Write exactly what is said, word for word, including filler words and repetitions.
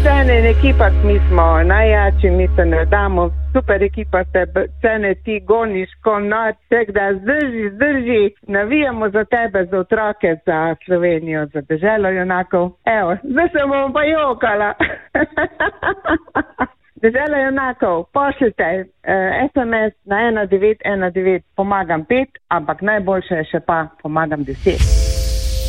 Cene in ekipa, mi smo najjači, mi se ne damo, super ekipa ste, Cene, ti goniš ko noč, vsak da zdrži, zdrži, navijamo za tebe, za otroke, za Slovenijo, za deželo junakov. Evo, zdaj se bom pa jokala. Dežela junakov, pošljite eh, es em es na ena devet ena devet, pomagam pet, ampak najboljše je še pa pomagam deset.